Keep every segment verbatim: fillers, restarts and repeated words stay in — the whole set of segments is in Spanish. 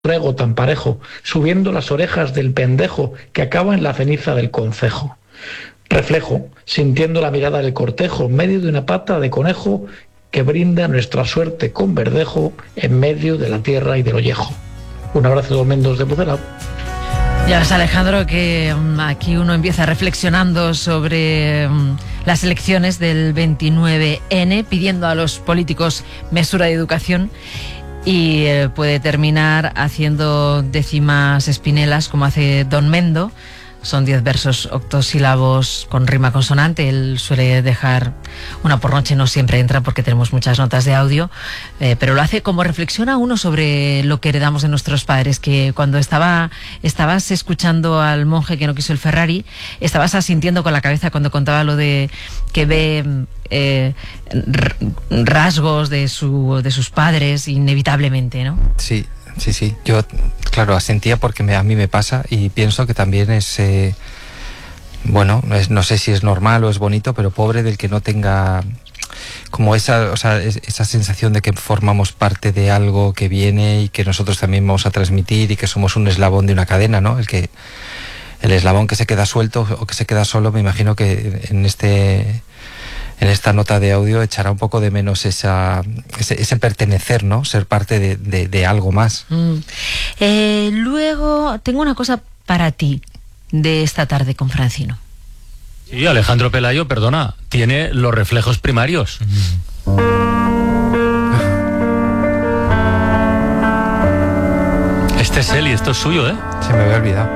Rego tan parejo, subiendo las orejas del pendejo que acaba en la ceniza del concejo. Reflejo, sintiendo la mirada del cortejo, en medio de una pata de conejo que brinda nuestra suerte con verdejo en medio de la tierra y del ollejo. Un abrazo de Mendos de Pucelao. Ya ves, Alejandro, que um, aquí uno empieza reflexionando sobre um, las elecciones del veintinueve ene, pidiendo a los políticos mesura de educación, y eh, puede terminar haciendo décimas espinelas como hace Don Mendo. Son diez versos octosílabos con rima consonante. Él suele dejar una por noche, no siempre entra porque tenemos muchas notas de audio, eh, pero lo hace como reflexiona uno sobre lo que heredamos de nuestros padres, que cuando estaba estabas escuchando al monje que no quiso el Ferrari, estabas asintiendo con la cabeza cuando contaba lo de que ve eh, rasgos de, su, de sus padres inevitablemente, ¿no? Sí. Sí, sí, yo, claro, asentía porque me, a mí me pasa, y pienso que también es, eh, bueno, es, no sé si es normal o es bonito, pero pobre del que no tenga como esa, o sea, esa sensación de que formamos parte de algo que viene y que nosotros también vamos a transmitir y que somos un eslabón de una cadena, ¿no? El que el eslabón que se queda suelto o que se queda solo, me imagino que en este... en esta nota de audio echará un poco de menos esa, ese, ese pertenecer, ¿no? Ser parte de, de, de algo más. Mm. Eh, luego, tengo una cosa para ti de esta tarde con Francino. Sí, Alejandro Pelayo, perdona, tiene los reflejos primarios. Mm. Este es él y esto es suyo, ¿eh? Se me había olvidado.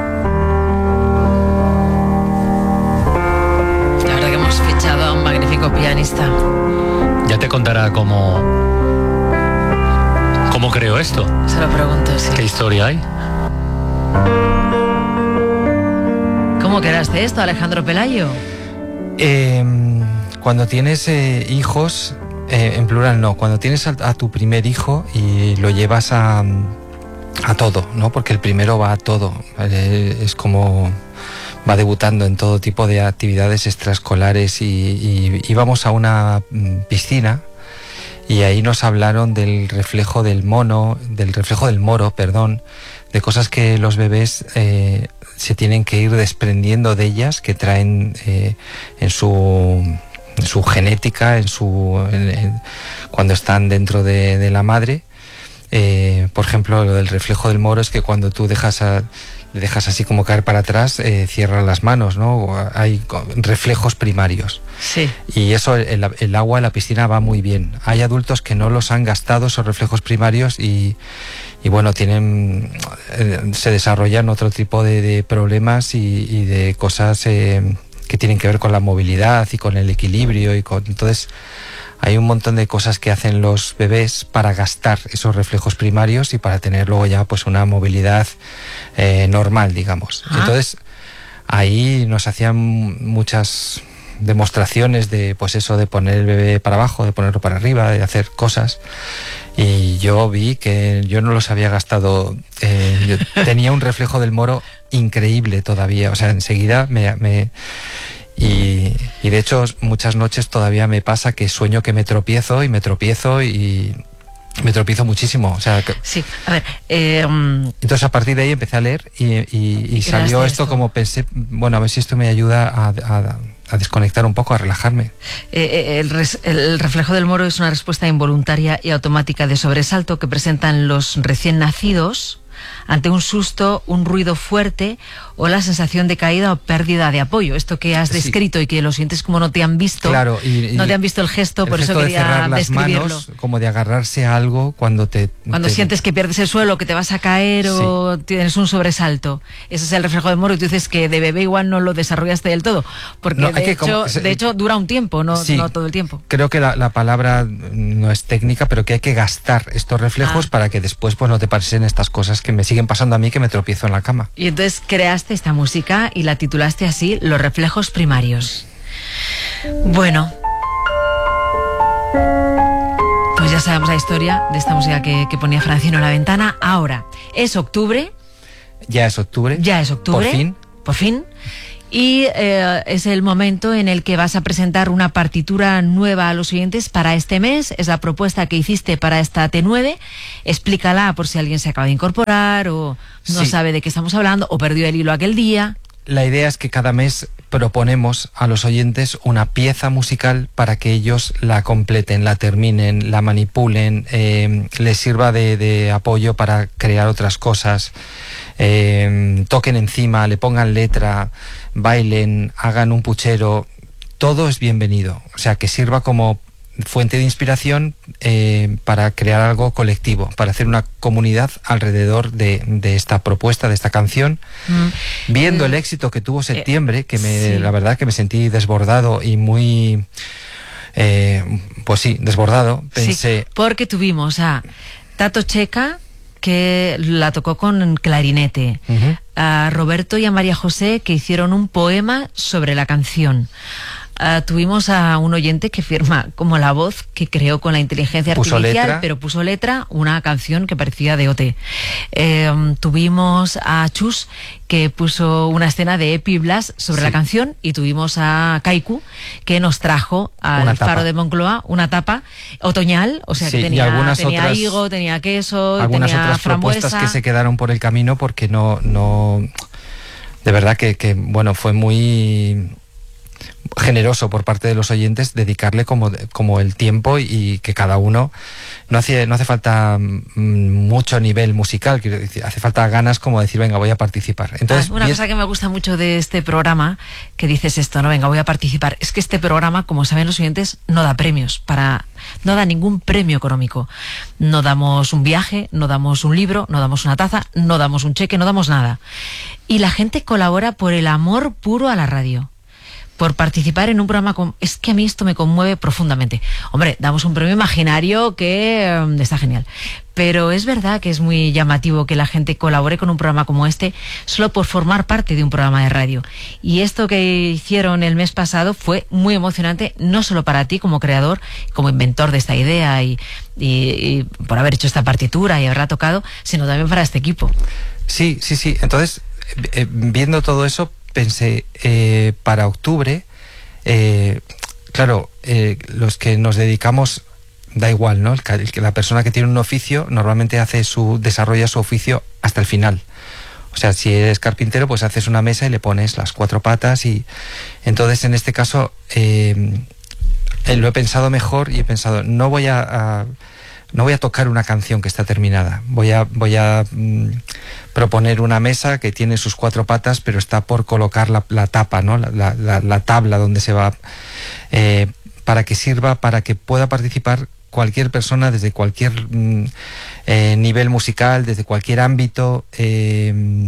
Fichado a un magnífico pianista. Ya te contará cómo cómo creó esto. Se lo pregunto, sí. ¿Qué historia hay? ¿Cómo creaste esto, Alejandro Pelayo? Eh, cuando tienes eh, hijos, eh, en plural no, cuando tienes a, a tu primer hijo y lo llevas a, a todo, ¿no? Porque el primero va a todo. Eh, es como... va debutando en todo tipo de actividades extraescolares y, y íbamos a una piscina y ahí nos hablaron del reflejo del mono, del reflejo del moro, perdón, de cosas que los bebés eh, se tienen que ir desprendiendo de ellas, que traen eh, en su en su genética, en su en, en, cuando están dentro de, de la madre. Eh, por ejemplo, lo del reflejo del moro es que cuando tú dejas a le dejas así como caer para atrás, eh, cierra las manos, ¿no? Hay reflejos primarios. Sí. Y eso, el, el agua en la piscina va muy bien. Hay adultos que no los han gastado esos reflejos primarios y, y bueno, tienen, eh, se desarrollan otro tipo de, de problemas y, y de cosas eh, que tienen que ver con la movilidad y con el equilibrio y con, entonces hay un montón de cosas que hacen los bebés para gastar esos reflejos primarios y para tener luego ya pues una movilidad eh, normal, digamos. Ah. Entonces ahí nos hacían muchas demostraciones de pues eso, de poner el bebé para abajo, de ponerlo para arriba, de hacer cosas, y yo vi que yo no los había gastado. Eh, yo tenía un reflejo del moro increíble todavía, o sea, enseguida me... me Y, y de hecho muchas noches todavía me pasa que sueño que me tropiezo y me tropiezo y me tropiezo muchísimo, o sea que... Sí, a ver eh, um... entonces a partir de ahí empecé a leer y, y, y salió esto, esto como pensé, bueno, a ver si esto me ayuda a, a, a desconectar un poco, a relajarme. eh, el, res, el reflejo del moro es una respuesta involuntaria y automática de sobresalto que presentan los recién nacidos ante un susto, un ruido fuerte o la sensación de caída o pérdida de apoyo. Esto que has descrito, sí, y que los sientes como no te han visto, claro, y, y no te han visto el gesto, el por gesto eso quería de cerrar las describirlo. Manos, como de agarrarse a algo cuando te... Cuando te... sientes que pierdes el suelo, que te vas a caer, sí, o tienes un sobresalto. Ese es el reflejo del moro, y tú dices que de bebé igual no lo desarrollaste del todo, porque no, de, hecho, como, de hecho dura un tiempo, no, sí, no todo el tiempo. Creo que la, la palabra no es técnica, pero que hay que gastar estos reflejos ah. para que después pues no te pasen estas cosas que me siguen pasando a mí, que me tropiezo en la cama. Y entonces creaste esta música y la titulaste así, Los reflejos primarios. Bueno, pues ya sabemos la historia de esta música que, que ponía Francino en la ventana. Ahora, es octubre. Ya es octubre. Ya es octubre. Por fin. Por fin. Y eh, es el momento en el que vas a presentar una partitura nueva a los oyentes para este mes. Es la propuesta que hiciste para esta T nueve. Explícala por si alguien se acaba de incorporar o no Sí. sabe de qué estamos hablando o perdió el hilo aquel día. La idea es que cada mes proponemos a los oyentes una pieza musical para que ellos la completen, la terminen, la manipulen, eh, les sirva de, de apoyo para crear otras cosas, eh, toquen encima, le pongan letra, bailen, hagan un puchero. Todo es bienvenido, o sea, que sirva como fuente de inspiración eh, para crear algo colectivo, para hacer una comunidad alrededor de, de esta propuesta, de esta canción. Mm. Viendo Mm. el éxito que tuvo septiembre, que me, sí. la verdad que me sentí desbordado y muy, eh, pues sí, desbordado, pensé, Sí, porque tuvimos a Tato Checa, que la tocó con clarinete, Ujú. a Roberto y a María José, que hicieron un poema sobre la canción. Uh, tuvimos a un oyente que firma como la voz que creó con la inteligencia Puso artificial, letra. pero puso letra una canción que parecía de O T. Eh, tuvimos a Chus, que puso una escena de Epi Blas sobre Sí. la canción, y tuvimos a Kaiku, que nos trajo al Una tapa. Faro de Moncloa una tapa otoñal, o sea Sí, que y tenía, algunas tenía otras- higo, tenía queso, algunas tenía otras frambuesa. propuestas que se quedaron por el camino porque no, no, de verdad que, que bueno, fue muy generoso por parte de los oyentes dedicarle como, como el tiempo, y que cada uno no hace, no hace falta mm, mucho nivel musical, quiero decir, hace falta ganas como decir, venga, voy a participar. Entonces, Ah, una bien- cosa que me gusta mucho de este programa, que dices esto, no, venga, voy a participar, es que este programa, como saben los oyentes, no da premios, para, no da ningún premio económico. No damos un viaje, no damos un libro, no damos una taza, no damos un cheque, no damos nada. Y la gente colabora por el amor puro a la radio, por participar en un programa con... Es que a mí esto me conmueve profundamente. Hombre, damos un premio imaginario que eh, está genial. Pero es verdad que es muy llamativo que la gente colabore con un programa como este solo por formar parte de un programa de radio. Y esto que hicieron el mes pasado fue muy emocionante, no solo para ti como creador, como inventor de esta idea y, y, y por haber hecho esta partitura y haberla tocado, sino también para este equipo. Sí, sí, sí. Entonces, eh, viendo todo eso, pensé, eh, para octubre, eh, claro, eh, los que nos dedicamos, da igual, ¿no? El, ca- el que la persona que tiene un oficio normalmente hace su, desarrolla su oficio hasta el final. O sea, si eres carpintero, pues haces una mesa y le pones las cuatro patas, y entonces en este caso eh, eh, lo he pensado mejor y he pensado, no voy a, a no voy a tocar una canción que está terminada, voy a, voy a mm, proponer una mesa que tiene sus cuatro patas, pero está por colocar la, la tapa, ¿no? La, la- la- la tabla donde se va, eh, para que sirva, para que pueda participar cualquier persona desde cualquier mm, eh, nivel musical, desde cualquier ámbito. eh,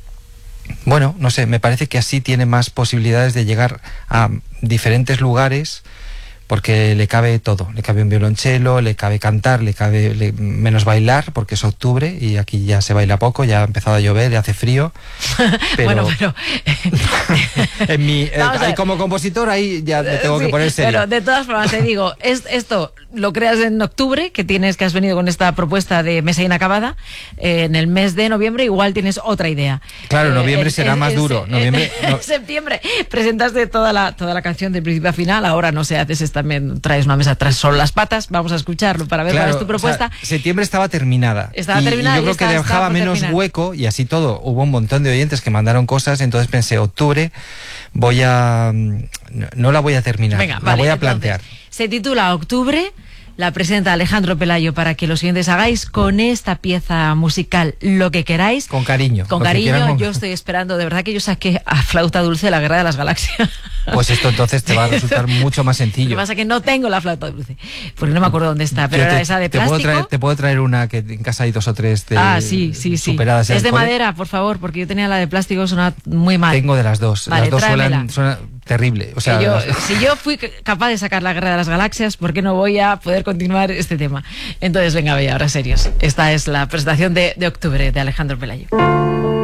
bueno, no sé, me parece que así tiene más posibilidades de llegar a diferentes lugares, porque le cabe todo, le cabe un violonchelo, le cabe cantar, le cabe le- menos bailar, porque es octubre y aquí ya se baila poco, ya ha empezado a llover, ya hace frío. Pero Bueno, pero... en mi, eh, Vamos a ahí ver. como compositor ahí ya me tengo Sí, que poner serio. Pero de todas formas te digo, es, esto lo creas en octubre, que tienes que has venido con esta propuesta de mesa inacabada. Eh, en el mes de noviembre igual tienes otra idea. Claro, noviembre en- será en- más en- duro. en- Noviembre, en no- septiembre presentaste toda la toda la canción de principio a final. Ahora no sé, haces es también traes una mesa tras solo las patas. Vamos a escucharlo para ver Claro, cuál es tu propuesta. o sea, septiembre estaba terminada. Estaba y, terminada y yo y creo está- que está dejaba por menos terminar. hueco, y así todo. Hubo un montón de oyentes que mandaron cosas, entonces pensé, octubre voy a... mm, No, no la voy a terminar, Venga, la vale, voy a entonces, plantear. se titula Octubre, la presenta Alejandro Pelayo para que los oyentes hagáis con esta pieza musical lo que queráis. Con cariño. Con lo que cariño, quieran, con- yo estoy esperando, de verdad que yo saqué a Flauta Dulce la Guerra de las Galaxias. Pues esto entonces te va a resultar mucho más Lo que sencillo. pasa es que no tengo la flauta dulce, porque no me acuerdo dónde está, pero Yo era te, esa de te puedo plástico. traer, te puedo traer una que en casa hay dos o tres de Ah, sí, sí, sí. superadas en Es el de cole. madera, por favor, porque yo tenía la de plástico, suena muy mal. Tengo de las dos. Vale, las dos tráemela. suenan, suenan terrible. O sea, Que yo- las- si yo fui capaz de sacar la Guerra de las Galaxias, ¿por qué no voy a poder continuar este tema? Entonces, venga, vaya, ahora serios. Esta es la presentación de, de octubre de Alejandro Pelayo.